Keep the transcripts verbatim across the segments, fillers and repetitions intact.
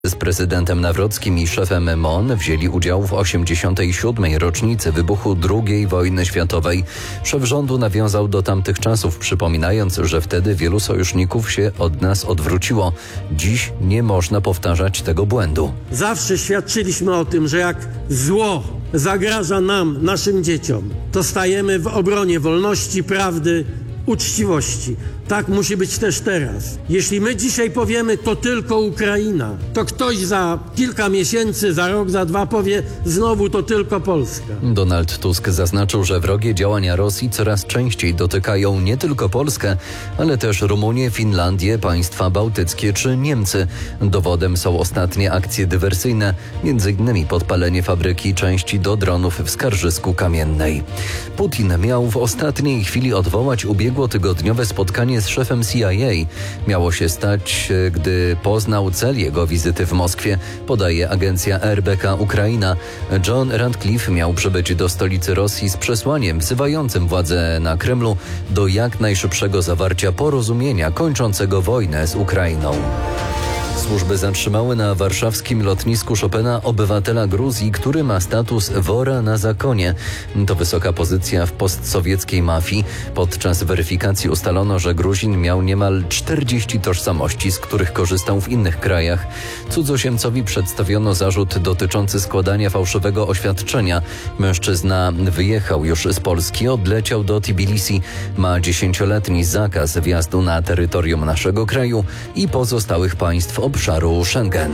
Z prezydentem Nawrockim i szefem M O N wzięli udział w osiemdziesiątej siódmej rocznicy wybuchu drugiej wojny światowej. Szef rządu nawiązał do tamtych czasów, przypominając, że wtedy wielu sojuszników się od nas odwróciło. Dziś nie można powtarzać tego błędu. Zawsze świadczyliśmy o tym, że jak zło zagraża nam, naszym dzieciom, to stajemy w obronie wolności, prawdy, uczciwości. Tak musi być też teraz. Jeśli my dzisiaj powiemy, to tylko Ukraina, to ktoś za kilka miesięcy, za rok, za dwa powie znowu to tylko Polska. Donald Tusk zaznaczył, że wrogie działania Rosji coraz częściej dotykają nie tylko Polskę, ale też Rumunię, Finlandię, państwa bałtyckie czy Niemcy. Dowodem są ostatnie akcje dywersyjne, między innymi podpalenie fabryki części do dronów w Skarżysku Kamiennej. Putin miał w ostatniej chwili odwołać ubiegłotygodniowe spotkanie z szefem C I A. Miało się stać, gdy poznał cel jego wizyty w Moskwie, podaje agencja R B K Ukraina. John Radcliffe miał przybyć do stolicy Rosji z przesłaniem wzywającym władze na Kremlu do jak najszybszego zawarcia porozumienia kończącego wojnę z Ukrainą. Służby zatrzymały na warszawskim lotnisku Chopina obywatela Gruzji, który ma status wora na zakonie. To wysoka pozycja w postsowieckiej mafii. Podczas weryfikacji ustalono, że Gruzin miał niemal czterdzieści tożsamości, z których korzystał w innych krajach. Cudzoziemcowi przedstawiono zarzut dotyczący składania fałszywego oświadczenia. Mężczyzna wyjechał już z Polski, odleciał do Tbilisi. Ma dziesięcioletni zakaz wjazdu na terytorium naszego kraju i pozostałych państw obszaru Schengen.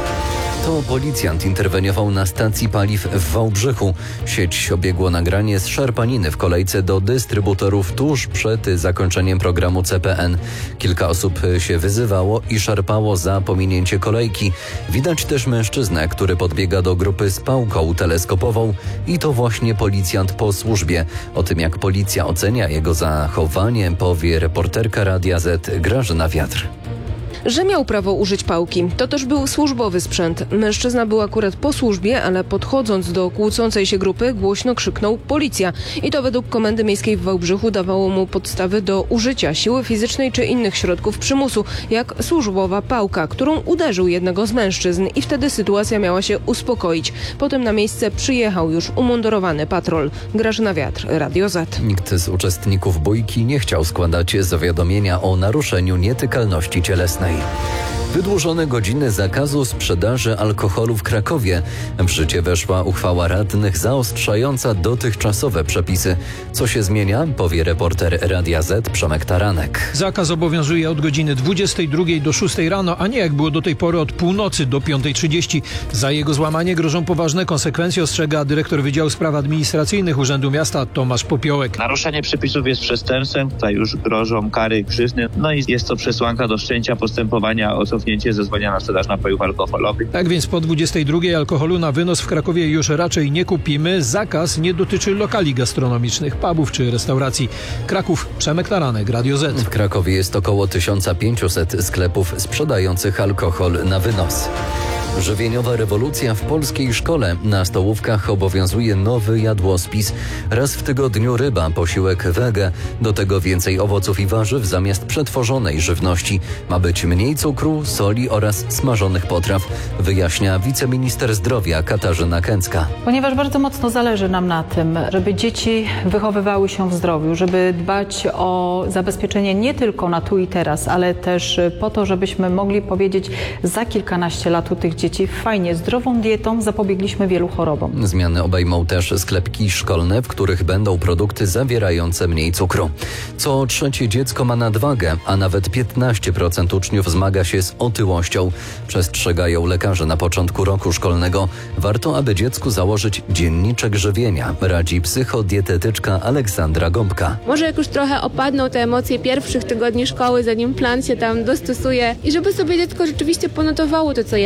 To policjant interweniował na stacji paliw w Wałbrzychu. Sieć obiegło nagranie z szarpaniny w kolejce do dystrybutorów tuż przed zakończeniem programu C P N. Kilka osób się wyzywało i szarpało za pominięcie kolejki. Widać też mężczyznę, który podbiega do grupy z pałką teleskopową i to właśnie policjant po służbie. O tym, jak policja ocenia jego zachowanie, powie reporterka Radia Z Grażyna Wiatr. Że miał prawo użyć pałki. To też był służbowy sprzęt. Mężczyzna był akurat po służbie, ale podchodząc do kłócącej się grupy głośno krzyknął policja. I to według Komendy Miejskiej w Wałbrzychu dawało mu podstawy do użycia siły fizycznej czy innych środków przymusu, jak służbowa pałka, którą uderzył jednego z mężczyzn i wtedy sytuacja miała się uspokoić. Potem na miejsce przyjechał już umundurowany patrol. Grażyna Wiatr, Radio Z. Nikt z uczestników bójki nie chciał składać zawiadomienia o naruszeniu nietykalności cielesnej. Wydłużone godziny zakazu sprzedaży alkoholu w Krakowie. W życie weszła uchwała radnych zaostrzająca dotychczasowe przepisy. Co się zmienia? Powie reporter Radia Z Przemek Taranek. Zakaz obowiązuje od godziny dwudziestej drugiej do szóstej rano, a nie jak było do tej pory od północy do piątej trzydzieści. Za jego złamanie grożą poważne konsekwencje, ostrzega dyrektor Wydziału Spraw Administracyjnych Urzędu Miasta Tomasz Popiołek. Naruszenie przepisów jest przestępstwem, tutaj już grożą kary grzywny, no i jest to przesłanka do wszczęcia postępowania o cofnięcie zezwolenia na sprzedaż napojów alkoholowych. Tak więc po dwudziestej drugiej alkoholu na wynos w Krakowie już raczej nie kupimy. Zakaz nie dotyczy lokali gastronomicznych, pubów czy restauracji. Kraków, Przemek Taranek, Radio Z. W Krakowie jest około tysiąc pięćset sklepów sprzedających alkohol na wynos. Żywieniowa rewolucja w polskiej szkole. Na stołówkach obowiązuje nowy jadłospis. Raz w tygodniu ryba, posiłek wege. Do tego więcej owoców i warzyw zamiast przetworzonej żywności. Ma być mniej cukru, soli oraz smażonych potraw, wyjaśnia wiceminister zdrowia Katarzyna Kęcka. Ponieważ bardzo mocno zależy nam na tym, żeby dzieci wychowywały się w zdrowiu, żeby dbać o zabezpieczenie nie tylko na tu i teraz, ale też po to, żebyśmy mogli powiedzieć za kilkanaście lat u tych dzieci fajnie, zdrową dietą zapobiegliśmy wielu chorobom. Zmiany obejmą też sklepki szkolne, w których będą produkty zawierające mniej cukru. Co trzecie dziecko ma nadwagę, a nawet piętnaście procent uczniów zmaga się z otyłością. Przestrzegają lekarze na początku roku szkolnego. Warto, aby dziecku założyć dzienniczek żywienia, radzi psychodietetyczka Aleksandra Gąbka. Może jak już trochę opadną te emocje pierwszych tygodni szkoły, zanim plan się tam dostosuje i żeby sobie dziecko rzeczywiście ponotowało to, co je na bieżąco.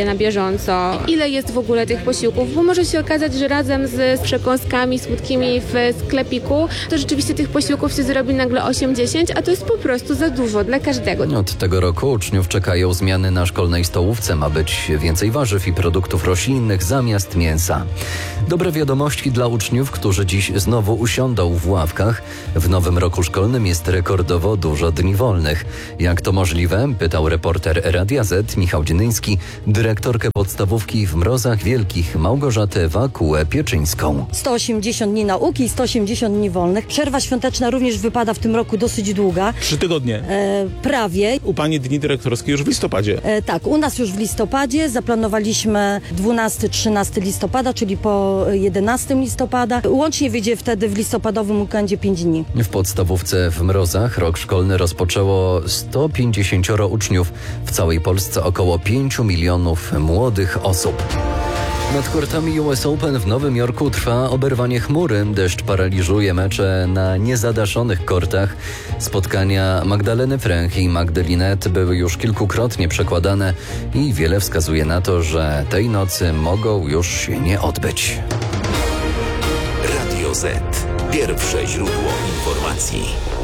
bieżąco, ile jest w ogóle tych posiłków, bo może się okazać, że razem z przekąskami słodkimi w sklepiku, to rzeczywiście tych posiłków się zrobi nagle osiem dziesięć, a to jest po prostu za dużo dla każdego. Od tego roku uczniów czekają zmiany na szkolnej stołówce. Ma być więcej warzyw i produktów roślinnych zamiast mięsa. Dobre wiadomości dla uczniów, którzy dziś znowu usiądą w ławkach. W nowym roku szkolnym jest rekordowo dużo dni wolnych. Jak to możliwe? Pytał reporter Radia Z Michał Dziennyński, dyrektorkę podstawówki w Mrozach Wielkich Małgorzatę Wakułę-Pieczyńską. sto osiemdziesiąt dni nauki i sto osiemdziesiąt dni wolnych. Przerwa świąteczna również wypada w tym roku dosyć długa. Trzy tygodnie. E, prawie. U pani dni dyrektorskie już w listopadzie. E, tak, u nas już w listopadzie. Zaplanowaliśmy dwunastego trzynastego listopada, czyli po jedenastego listopada. Łącznie wyjdzie wtedy w listopadowym weekendzie pięć dni. W podstawówce w Mrozach rok szkolny rozpoczęło sto pięćdziesięcioro uczniów. W całej Polsce około pięciu milionów młodych osób. Nad kortami U S Open w Nowym Jorku trwa oberwanie chmury. Deszcz paraliżuje mecze na niezadaszonych kortach. Spotkania Magdaleny Fręch i Magdy Linette były już kilkukrotnie przekładane i wiele wskazuje na to, że tej nocy mogą już się nie odbyć. Radio Z. Pierwsze źródło informacji.